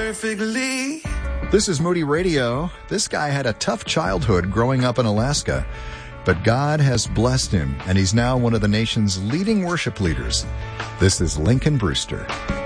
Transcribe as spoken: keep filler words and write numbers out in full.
perfectly. This is Moody Radio. This guy had a tough childhood growing up in Alaska, but God has blessed him, and he's now one of the nation's leading worship leaders. This is Lincoln Brewster.